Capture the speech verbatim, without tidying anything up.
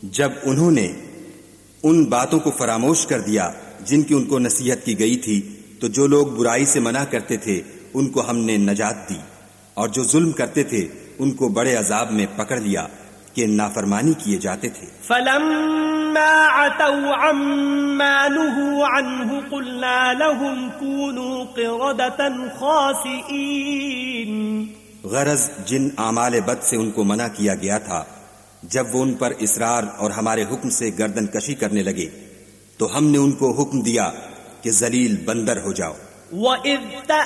जब उन्होंने उन बातों को फरामोश कर दिया जिनकी उनको नसीहत की गई थी, तो जो लोग बुराई से मना करते थे उनको हमने नजात दी, और जो जुल्म करते थे उनको बड़े अजाब में पकड़ लिया कि नाफरमानी किए जाते थे। फलम्मा अतौ अम्मा नुहू अन्हु कुल्ना लहुम कूनू क़िरदतन खासिईन। गरज जिन आमाल बद से उनको मना किया गया था, जब वो उन पर इसरार और हमारे हुक्म से गर्दन कशी करने लगे, तो हमने उनको हुक्म दिया कि जलील बंदर हो जाओ। वइज़